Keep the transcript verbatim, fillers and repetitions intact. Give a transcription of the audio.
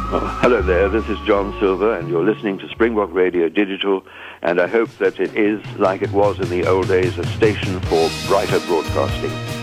Oh, hello there, this is John Silver, and you're listening to Springbok Radio Digital, and I hope that it is, like it was in the old days, a station for brighter broadcasting.